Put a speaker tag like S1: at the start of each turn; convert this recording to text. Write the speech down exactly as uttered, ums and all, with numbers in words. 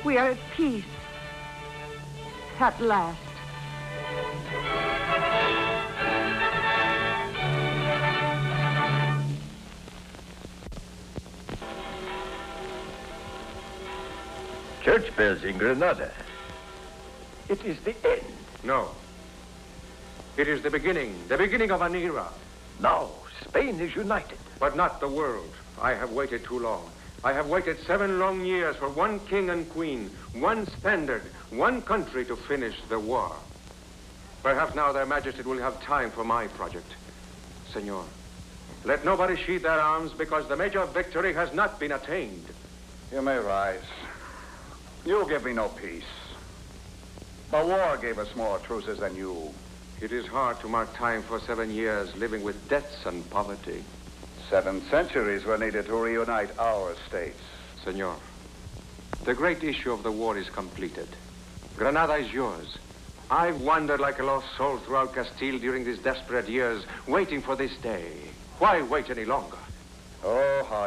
S1: We are at peace. At last.
S2: Church bells in Granada. It is the end.
S3: No. It is the beginning, the beginning of an era.
S2: Now, Spain is united.
S3: But not the world. I have waited too long. I have waited seven long years for one king and queen, one standard, one country to finish the war. Perhaps now their majesty will have time for my project. Senor, let nobody sheathe their arms because the major victory has not been attained.
S4: You may rise. You give me no peace. The war gave us more truces than you.
S3: It is hard to mark time for seven years living with debts and poverty.
S4: Seven centuries were needed to reunite our states.
S3: Senor, the great issue of the war is completed. Granada is yours. I've wandered like a lost soul throughout Castile during these desperate years, waiting for this day. Why wait any longer?
S4: Oh, how